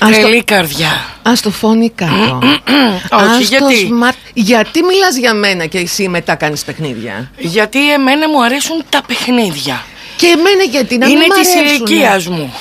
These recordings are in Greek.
Τρελή καρδιά. Ας το φώνει κάτω. Όχι, γιατί? Γιατί μιλάς για μένα και εσύ μετά κάνεις παιχνίδια? Γιατί εμένα μου αρέσουν τα παιχνίδια. Και εμένα γιατί να είναι μην μ' της αρέσουνε? ηλικίας μου.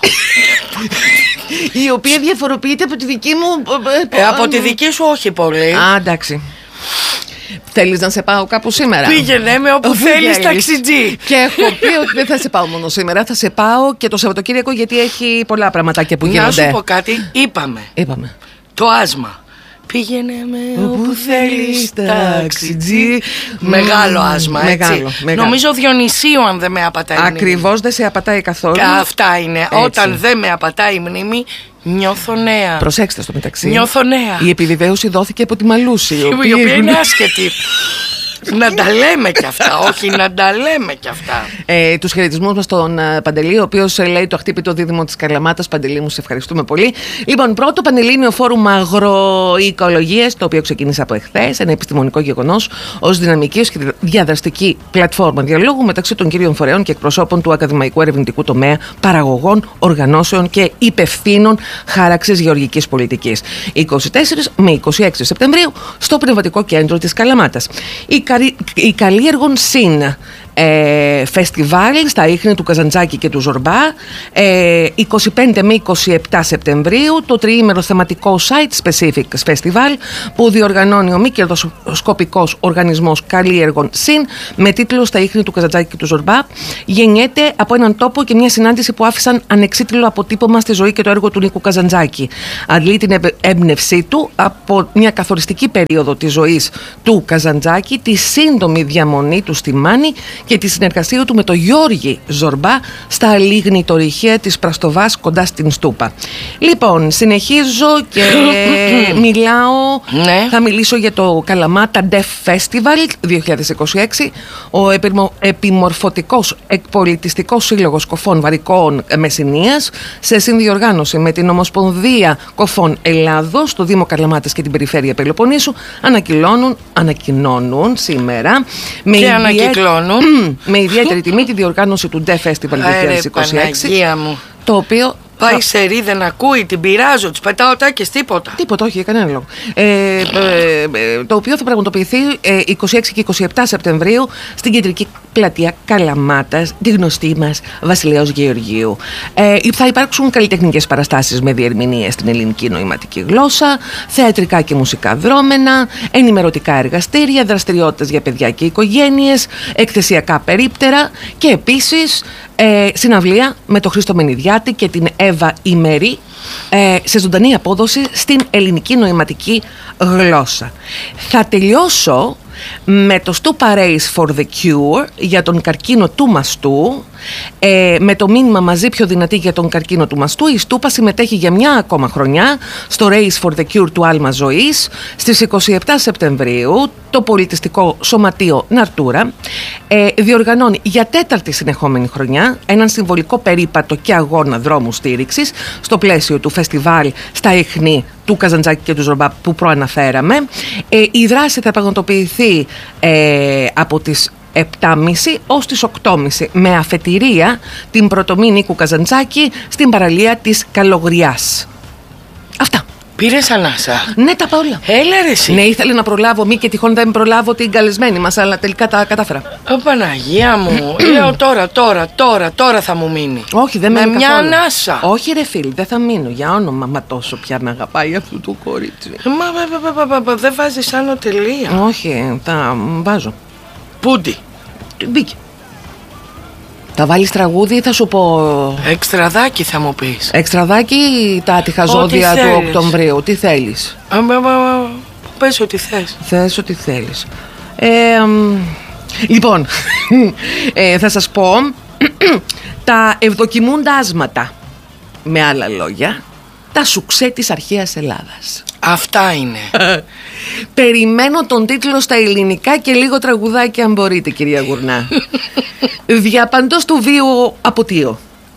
Η οποία διαφοροποιείται από τη δική μου. Από τη δική σου όχι πολύ. Α, εντάξει. Θέλεις να σε πάω κάπου σήμερα? Πήγαινε με όπου θέλεις, ταξιτζή. Και έχω πει ότι δεν θα σε πάω μόνο σήμερα. Θα σε πάω και το Σαββατοκύριακο, γιατί έχει πολλά πραγματάκια που γίνονται. Να σου πω κάτι. Είπαμε. Το άσμα. Πήγαινε με όπου θέλεις, ταξιτζή. Μεγάλο άσμα, έτσι. Μεγάλο. Νομίζω Διονυσίου, αν δεν με απατάει η μνήμη. Ακριβώς, δεν σε απατάει καθόλου. Αυτά είναι. Έτσι. Όταν δεν με απατάει η μνήμη, νιώθω νέα. Προσέξτε στο μεταξύ. Νιώθω νέα. Η επιβεβαίωση δόθηκε από τη Μαλούση, η οποία είναι άσχετη. Να τα λέμε κι αυτά, όχι να τα λέμε κι αυτά. Τους χαιρετισμούς μας στον Παντελή, ο οποίος λέει το αχτύπητο δίδυμο της Καλαμάτας. Παντελή μου, σε ευχαριστούμε πολύ. Λοιπόν, πρώτο Πανελλήνιο Φόρουμ Αγροοικολογίας, το οποίο ξεκίνησε από εχθές, ένα επιστημονικό γεγονός, ως δυναμική και διαδραστική πλατφόρμα διαλόγου μεταξύ των κύριων φορέων και εκπροσώπων του ακαδημαϊκού ερευνητικού τομέα, παραγωγών, οργανώσεων και υπευθύνων χάραξης γεωργικής πολιτικής. 24 με 26 Σεπτεμβρίου στο Πνευματικό Κέντρο της Καλαμάτας. Η Καλλιέργων ΣΥΝ φεστιβάλ στα ίχνη του Καζαντζάκη και του Ζορμπά, 25 με 27 Σεπτεμβρίου, το τριήμερο θεματικό Site Specific Festival που διοργανώνει ο μη κερδοσκοπικός οργανισμός Καλλιέργων ΣΥΝ με τίτλο «Στα ίχνη του Καζαντζάκη και του Ζορμπά», γεννιέται από έναν τόπο και μια συνάντηση που άφησαν ανεξίτηλο αποτύπωμα στη ζωή και το έργο του Νίκου Καζαντζάκη. Αντλεί την έμπνευσή του από μια καθοριστική περίοδο της ζωής του Καζαντζάκη, τη σύντομη διαμονή του στη Μάνη και τη συνεργασία του με τον Γιώργη Ζορμπά στα λιγνητορυχεία της Πραστοβάς κοντά στην Στούπα. Λοιπόν, συνεχίζω και μιλάω. Ναι. Θα μιλήσω για το Καλαμάτα Deaf Festival 2026. Ο επιμορφωτικός εκπολιτιστικός σύλλογος κοφών Βαρικών Μεσσηνίας, σε συνδιοργάνωση με την Ομοσπονδία Κοφών Ελλάδος, το Δήμο Καλαμάτας και την Περιφέρεια Πελοποννήσου, ανακοινώνουν σήμερα με ιδιαίτερη τιμή τη διοργάνωση του Deaf Festival 2026, το οποίο πάει σε ρί, δεν ακούει, την πειράζω, της πετάω τάκες, τίποτα. Τίποτα, όχι, κανένα λόγο. Το οποίο θα πραγματοποιηθεί 26 και 27 Σεπτεμβρίου στην κεντρική πλατεία Καλαμάτας, τη γνωστή μας Βασιλέως Γεωργίου. Θα υπάρξουν καλλιτεχνικές παραστάσεις με διερμηνία στην ελληνική νοηματική γλώσσα, θεατρικά και μουσικά δρόμενα, ενημερωτικά εργαστήρια, δραστηριότητες για παιδιά και οικογένειες, εκθεσιακά περίπτερα και επίσης συναυλία με τον Χρήστο Μενιδιάτη και την Εύα Ημερή σε ζωντανή απόδοση στην ελληνική νοηματική γλώσσα. Θα τελειώσω με το Stupa Race for the Cure για τον καρκίνο του μαστού, με το μήνυμα «Μαζί πιο δυνατή για τον καρκίνο του μαστού». Η Στούπα συμμετέχει για μια ακόμα χρονιά στο Race for the Cure του Άλμα Ζωής. Στις 27 Σεπτεμβρίου το πολιτιστικό σωματείο Ναρτούρα διοργανώνει για τέταρτη συνεχόμενη χρονιά έναν συμβολικό περίπατο και αγώνα δρόμου στήριξης στο πλαίσιο του φεστιβάλ στα ίχνη του Καζαντζάκη και του Ζορμπά που προαναφέραμε. Η δράση θα πραγματοποιηθεί από τις 7.30 ως τις 8.30 με αφετηρία την πρωτομή Νίκου Καζαντζάκη στην παραλία της Καλογριάς. Αυτά. Πήρες ανάσα? Ναι, τα πάω όλα. Έλα ρε εσύ. Ναι, ήθελε να προλάβω μη και τυχόν δεν προλάβω την καλεσμένη μας, αλλά τελικά τα κατάφερα. Παναγία μου. Λέω τώρα θα μου μείνει. Όχι, δεν μένει μια καθόλου. ανάσα. Όχι ρε φίλ, δεν θα μείνω για όνομα. Μα τόσο πια με αγαπάει αυτού του κορίτσι. Μα δεν βάζεις άνω τελεία? Όχι, θα βάζω. Πούντι. Μπήκε. Θα βάλεις τραγούδι ή θα σου πω? Εξτραδάκι θα μου πεις. Εξτραδάκι ή τα ατυχαζόδια του Οκτωβρίου? Τι θέλεις? Πες ό,τι θες. Θες ό,τι θέλεις. Λοιπόν, θα σας πω τα ευδοκιμούντα άσματα. Με άλλα λόγια, τα σουξέ της αρχαίας Ελλάδας. Αυτά είναι. Περιμένω τον τίτλο στα ελληνικά και λίγο τραγουδάκι αν μπορείτε, κυρία Γουρνά. Διαπαντός του βίου αποτείο.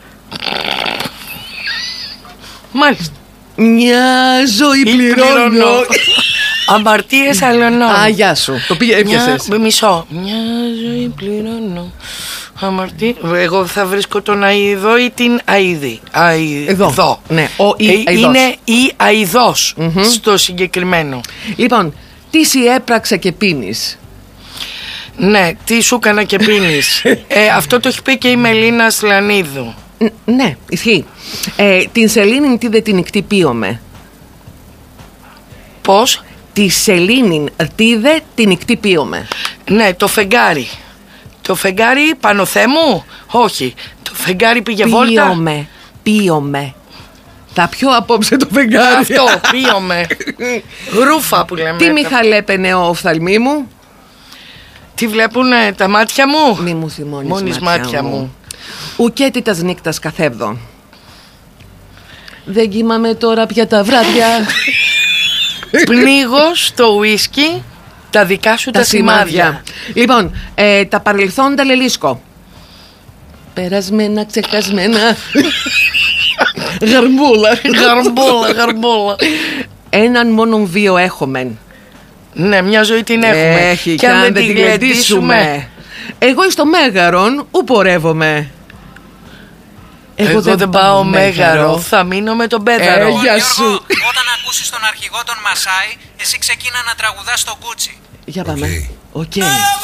Μάλιστα. Μια ζωή πληρώνω. Αμαρτίες αλωνών. Α, γεια σου. Το πήγε, έπιασες. Μισό. Μια ζωή πληρώνω. Εγώ θα βρίσκω τον αηδό ή την αηδή. Εδώ. Ναι, είναι η αηδός στο συγκεκριμένο. Λοιπόν, τι σι έπραξε και πίνεις. Ναι, τι σου έκανα και πίνεις. Αυτό το έχει πει και η Μελίνα Σλανίδου. Ναι, ισχύει. Την σελήνη τι δεν την εκτυπίωμε. Πώς? Τη σελήνη τι δεν την εκτυπίωμε. Ναι, το φεγγάρι. Το φεγγάρι Πανοθέμου. Όχι, το φεγγάρι πήγε βόλτα. Πίωμε. Θα πιω απόψε το φεγγάρι. Αυτό, πίωμε. Γρούφα που λέμε. Τι Μιχαλέπαινε ο οφθαλμί μου. Τι βλέπουνε τα μάτια μου. Μη μου θυμώνεις μόνης μάτια μου. Ουκέτητας νύκτας καθεύδω. Δεν κοιμάμαι τώρα πια τα βράδια. Πνίγω στο ουίσκι τα δικά σου τα σημάδια. Λοιπόν, τα παρελθόντα λελίσκω. Περασμένα, ξεχασμένα. Γαρμπούλα. Έναν μόνον βίο έχομεν. Ναι, μια ζωή την έχουμε. Έχει, και αν δεν την γλεντήσουμε. Εγώ στο Μέγαρον ου πορεύομαι. Εγώ δεν πάω Μέγαρο, θα μείνω με τον Πέδαρο. Γεια σου. Όταν ακούσεις τον αρχηγό τον Μασάι, εσύ ξεκίνα να τραγουδάς στο Γκούτσι. Για πάμε. Οκ.